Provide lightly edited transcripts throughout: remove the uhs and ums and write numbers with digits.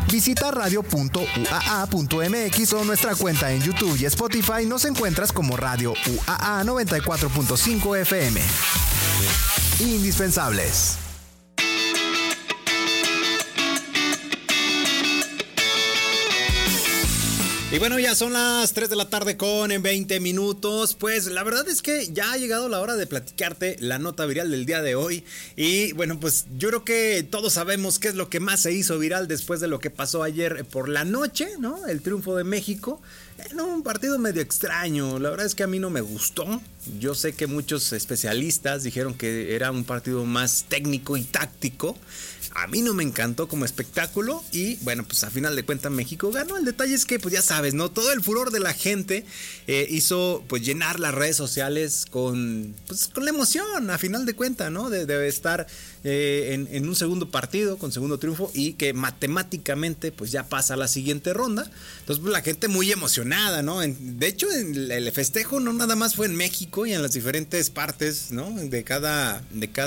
Visita radio.uaa.mx o nuestra cuenta en YouTube y Spotify. Nos encuentras como Radio UAA 94.5 FM. Indispensables. Y bueno, ya son las 3 de la tarde con 20 minutos. Pues la verdad es que ya ha llegado la hora de platicarte la nota viral del día de hoy. Y bueno, pues yo creo que todos sabemos qué es lo que más se hizo viral después de lo que pasó ayer por la noche, ¿no? El triunfo de México. En un partido medio extraño. La verdad es que a mí no me gustó. Yo sé que muchos especialistas dijeron que era un partido más técnico y táctico. A mí no me encantó como espectáculo y bueno, pues a final de cuentas México ganó. El detalle es que pues ya sabes, ¿no? Todo el furor de la gente hizo pues llenar las redes sociales con la emoción a final de cuentas, ¿no? De estar en un segundo partido con segundo triunfo y que matemáticamente pues ya pasa a la siguiente ronda. Entonces pues la gente muy emocionada, ¿no? De hecho el festejo no nada más fue en México y en las diferentes partes, ¿no? De cada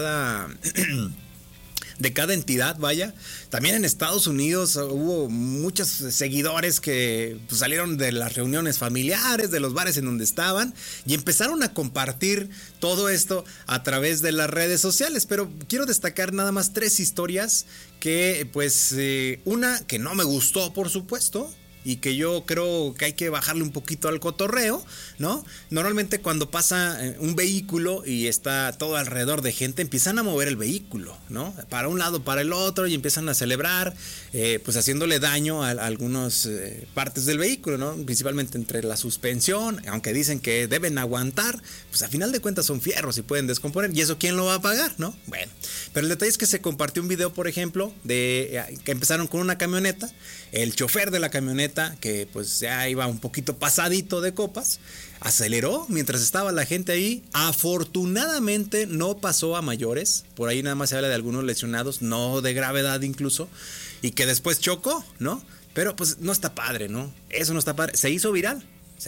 de cada entidad, vaya. También en Estados Unidos hubo muchos seguidores que pues, salieron de las reuniones familiares, de los bares en donde estaban y empezaron a compartir todo esto a través de las redes sociales. Pero quiero destacar nada más 3 historias que pues una que no me gustó, por supuesto, y que yo creo que hay que bajarle un poquito al cotorreo, ¿no? Normalmente cuando pasa un vehículo y está todo alrededor de gente, empiezan a mover el vehículo, ¿no? Para un lado, para el otro, y empiezan a celebrar, pues haciéndole daño a algunas partes del vehículo, ¿no? Principalmente entre la suspensión, aunque dicen que deben aguantar, pues a final de cuentas son fierros y pueden descomponer, y eso ¿quién lo va a pagar, no? Bueno, pero el detalle es que se compartió un video, por ejemplo, que empezaron con una camioneta, el chofer de la camioneta, que pues ya iba un poquito pasadito de copas, aceleró mientras estaba la gente ahí. Afortunadamente no pasó a mayores, por ahí nada más se habla de algunos lesionados, no de gravedad incluso, y que después chocó, ¿no? Pero pues no está padre, ¿no? Eso no está padre. Se hizo viral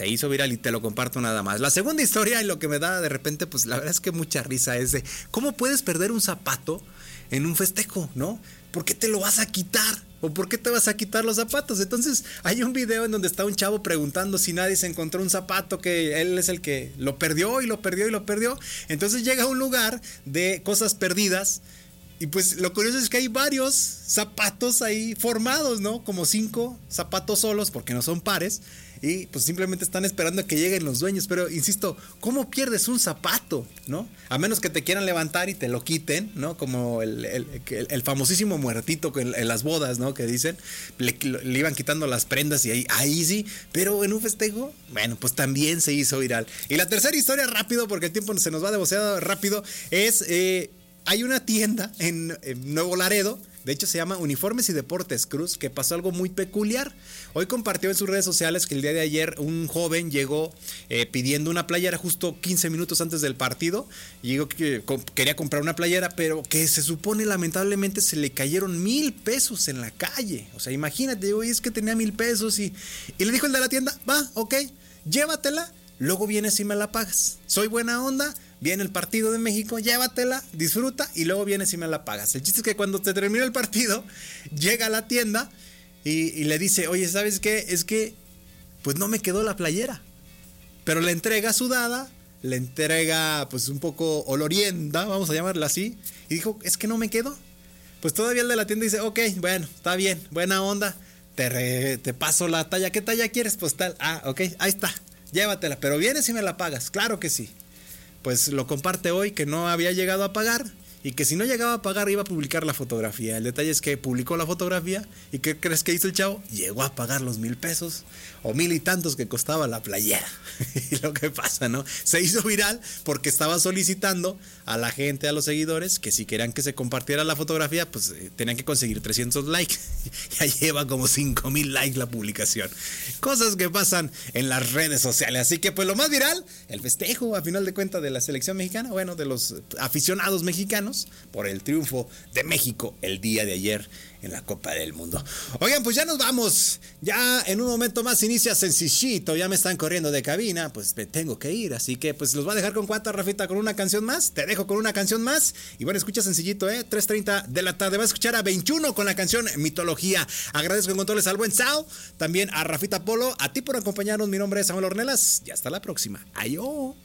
y te lo comparto nada más. La segunda historia, y lo que me da de repente, pues la verdad es que mucha risa, es de cómo puedes perder un zapato en un festejo, ¿no? ¿Por qué te lo vas a quitar? ¿O por qué te vas a quitar los zapatos? Entonces hay un video en donde está un chavo preguntando si nadie se encontró un zapato, que él es el que lo perdió y lo perdió y lo perdió. Entonces llega a un lugar de cosas perdidas y pues lo curioso es que hay varios zapatos ahí formados, ¿no? Como 5 zapatos solos porque no son pares. Y pues simplemente están esperando a que lleguen los dueños. Pero insisto, ¿cómo pierdes un zapato, no? A menos que te quieran levantar y te lo quiten, ¿no? Como el famosísimo muertito en las bodas, ¿no? Que dicen, le iban quitando las prendas y ahí sí. Pero en un festejo, bueno, pues también se hizo viral. Y la tercera historia, rápido, porque el tiempo se nos va demasiado rápido, es... hay una tienda en Nuevo Laredo, de hecho se llama Uniformes y Deportes Cruz, que pasó algo muy peculiar. Hoy compartió en sus redes sociales que el día de ayer un joven llegó pidiendo una playera justo 15 minutos antes del partido. Llegó que quería comprar una playera, pero que se supone lamentablemente se le cayeron 1,000 pesos en la calle. O sea, imagínate, oye, es que tenía 1,000 pesos y le dijo el de la tienda, va, ok, llévatela, luego vienes y me la pagas. Soy buena onda. Viene el partido de México, llévatela, disfruta y luego vienes y me la pagas. El chiste es que cuando te termina el partido, llega a la tienda y le dice, oye, ¿sabes qué? Es que pues no me quedó la playera. Pero la entrega sudada, la entrega pues un poco olorienta, vamos a llamarla así. Y dijo, es que no me quedó. Pues todavía el de la tienda dice, ok, bueno, está bien, buena onda. Te paso la talla. ¿Qué talla quieres? Pues tal. Ah, ok, ahí está, llévatela. Pero vienes y me la pagas, claro que sí. Pues lo comparte hoy que no había llegado a pagar y que si no llegaba a pagar iba a publicar la fotografía. El detalle es que publicó la fotografía y ¿qué crees que hizo el chavo? Llegó a pagar los 1,000 pesos o 1,000 y tantos que costaba la playera. Y lo que pasa, ¿no? Se hizo viral porque estaba solicitando a la gente, a los seguidores, que si querían que se compartiera la fotografía, pues tenían que conseguir 300 likes. Ya lleva como 5,000 likes la publicación. Cosas que pasan en las redes sociales. Así que pues lo más viral, el festejo a final de cuentas de la selección mexicana, bueno, de los aficionados mexicanos, mexicanos por el triunfo de México el día de ayer en la Copa del Mundo. Oigan, pues ya nos vamos. Ya en un momento más inicia Sencillito. Ya me están corriendo de cabina. Pues me tengo que ir. Así que pues los voy a dejar con cuánto, Rafita, con una canción más. Te dejo con una canción más. Y bueno, escucha Sencillito, 3:30 de la tarde. Va a escuchar a 21 con la canción Mitología. Agradezco en controles al buen Sao. También a Rafita Polo. A ti por acompañarnos. Mi nombre es Samuel Ornelas. Y hasta la próxima. Adiós.